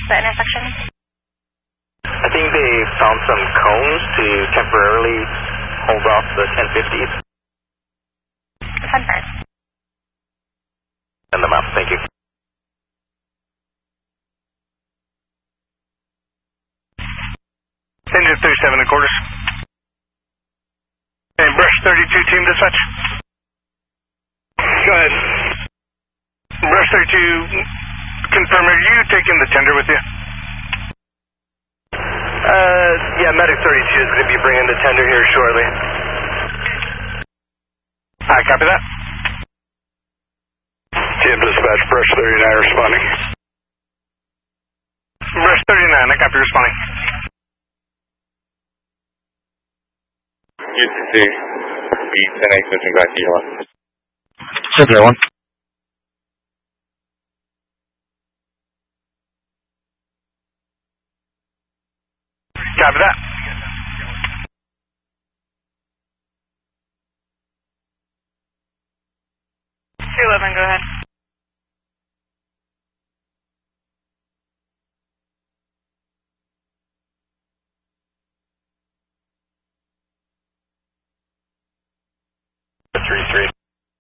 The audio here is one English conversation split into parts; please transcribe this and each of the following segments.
the intersection? I think they found some cones to temporarily hold off the 1050s. 10-5. And the map, thank you. 37 1/4. And Brush 32 team dispatch. Go ahead. Brush 32, confirm, are you taking the tender with you? Yeah, Medic 32 is going to be bringing the tender here shortly. I copy that. Team dispatch, Brush 39 responding. Brush 39, I copy responding. UTC, B10X switching back to you. 601. Copy that. Go ahead. Three.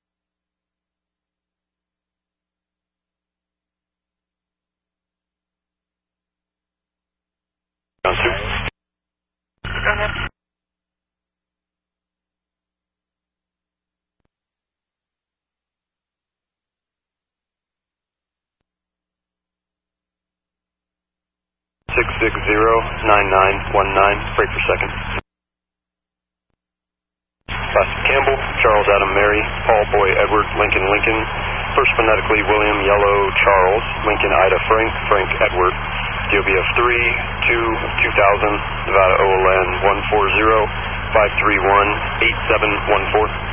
Go ahead. Six 9919, break per second. Classic Campbell, Charles Adam Mary, Paul Boy Edward, Lincoln, first phonetically William Yellow Charles, Lincoln Ida Frank, Frank Edward, DOBF 3, 2000, Nevada OLN 140-531-8714.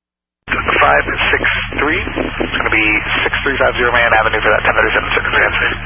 563. It's going to be 6350 Man Avenue for that 1037 circumstance.